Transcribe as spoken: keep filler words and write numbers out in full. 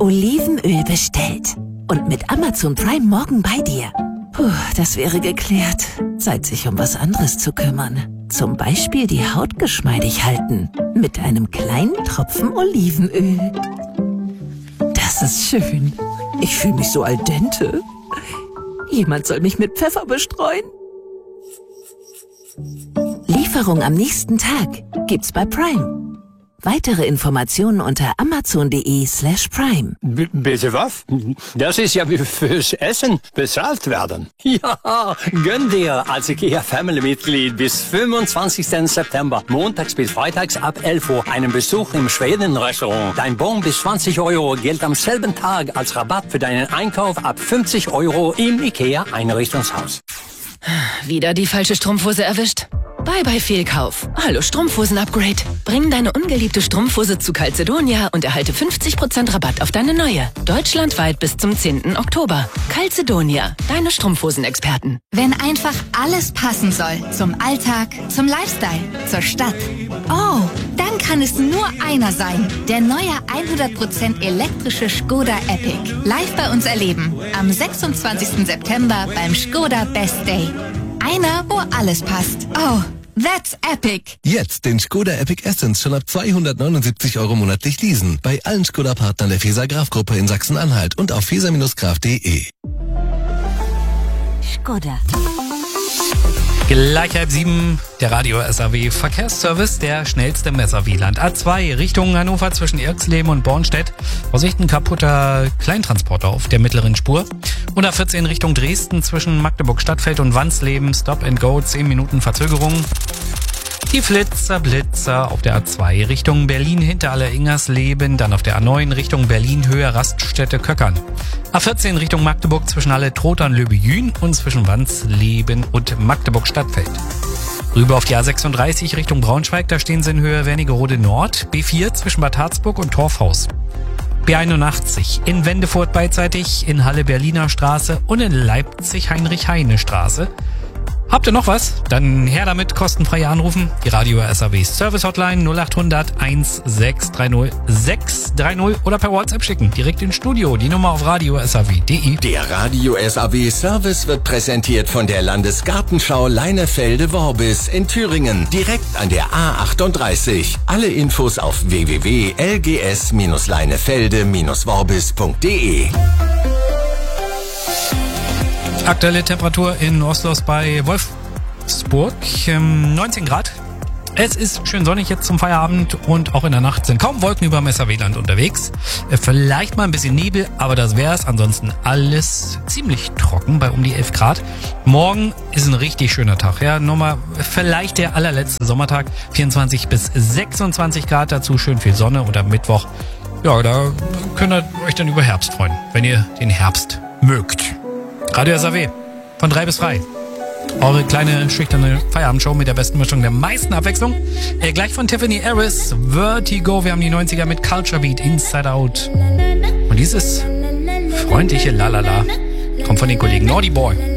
Olivenöl bestellt. Und mit Amazon Prime morgen bei dir. Puh, das wäre geklärt. Zeit, sich um was anderes zu kümmern. Zum Beispiel die Haut geschmeidig halten. Mit einem kleinen Tropfen Olivenöl. Das ist schön. Ich fühle mich so al dente. Jemand soll mich mit Pfeffer bestreuen. Lieferung am nächsten Tag gibt's bei Prime. Weitere Informationen unter amazon.de slash prime. B- bitte was? Das ist ja wie fürs Essen bezahlt werden. Ja, gönn dir als IKEA-Family-Mitglied bis fünfundzwanzigsten September, montags bis freitags ab elf Uhr, einen Besuch im Schweden-Restaurant. Dein Bon bis zwanzig Euro gilt am selben Tag als Rabatt für deinen Einkauf ab fünfzig Euro im IKEA-Einrichtungshaus. Wieder die falsche Strumpfhose erwischt? Bye bye Fehlkauf. Hallo Strumpfhosen-Upgrade. Bring deine ungeliebte Strumpfhose zu Calzedonia und erhalte fünfzig Prozent Rabatt auf deine neue. Deutschlandweit bis zum zehnten Oktober. Calzedonia, deine Strumpfhosen-Experten. Wenn einfach alles passen soll. Zum Alltag, zum Lifestyle, zur Stadt. Oh, dann kann es nur einer sein. Der neue hundert Prozent elektrische Skoda Epic. Live bei uns erleben. Am sechsundzwanzigsten September beim Skoda Best Day. Einer, wo alles passt. Oh, that's epic. Jetzt den Skoda Epic Essence schon ab zweihundertneunundsiebzig Euro monatlich leasen. Bei allen Skoda-Partnern der Feser-Graf-Gruppe in Sachsen-Anhalt und auf feser Graf punkt de. Skoda. Gleich halb sieben, der Radio-S A W-Verkehrsservice, der schnellste im S A W-Land. A zwei Richtung Hannover zwischen Irxleben und Bornstedt. Vorsicht, ein kaputter Kleintransporter auf der mittleren Spur. Und A vierzehn Richtung Dresden zwischen Magdeburg-Stadtfeld und Wansleben. Stop and go, zehn Minuten Verzögerung. Die Flitzer, Blitzer auf der A zwei Richtung Berlin hinter Aller-Ingersleben, dann auf der A neun Richtung Berlin Höhe Raststätte Köckern. A vierzehn Richtung Magdeburg zwischen Halle-Trotern Löbejün und zwischen Wansleben und Magdeburg-Stadtfeld. Rüber auf die A sechsunddreißig Richtung Braunschweig, da stehen sie in Höhe Wernigerode Nord, B vier zwischen Bad Harzburg und Torfhaus. B einundachtzig in Wendefurt beidseitig, in Halle Berliner Straße und in Leipzig Heinrich-Heine Straße. Habt ihr noch was? Dann her damit, kostenfrei anrufen. Die Radio S A W Service Hotline null achthundert sechshundertsechzig sechshundertdreißig oder per WhatsApp schicken. Direkt ins Studio, die Nummer auf radio S A W punkt de. Der Radio S A W Service wird präsentiert von der Landesgartenschau Leinefelde-Worbis in Thüringen, direkt an der A achtunddreißig. Alle Infos auf w w w punkt l g s Bindestrich leinefelde Bindestrich worbis punkt de. Aktuelle Temperatur in Oslos bei Wolfsburg, neunzehn Grad. Es ist schön sonnig jetzt zum Feierabend und auch in der Nacht sind kaum Wolken über dem S A W-Land unterwegs. Vielleicht mal ein bisschen Nebel, aber das wär's. Ansonsten alles ziemlich trocken bei um die elf Grad. Morgen ist ein richtig schöner Tag. Ja, nochmal vielleicht der allerletzte Sommertag. vierundzwanzig bis sechsundzwanzig Grad, dazu schön viel Sonne und am Mittwoch, ja, da könnt ihr euch dann über Herbst freuen, wenn ihr den Herbst mögt. Radio S A W, von drei bis drei. Eure kleine, schüchterne Feierabendshow mit der besten Mischung der meisten Abwechslung. Äh, gleich von Tiffany Harris, Vertigo. Wir haben die neunziger mit Culture Beat, Inside Out. Und dieses freundliche Lalala kommt von den Kollegen Naughty Boy.